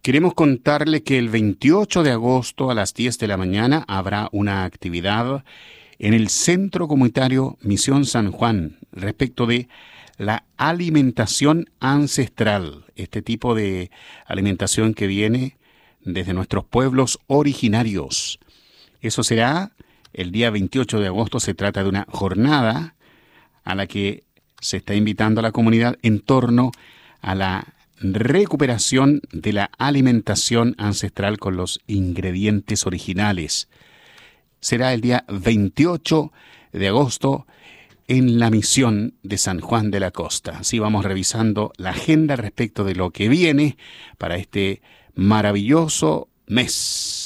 Queremos contarle que el 28 de agosto a las 10 de la mañana habrá una actividad en el Centro Comunitario Misión San Juan respecto de la alimentación ancestral, este tipo de alimentación que viene desde nuestros pueblos originarios. Eso será el día 28 de agosto. Se trata de una jornada a la que se está invitando a la comunidad en torno a la recuperación de la alimentación ancestral con los ingredientes originales. Será el día 28 de agosto en la misión de San Juan de la Costa. Así vamos revisando la agenda respecto de lo que viene para este maravilloso mes.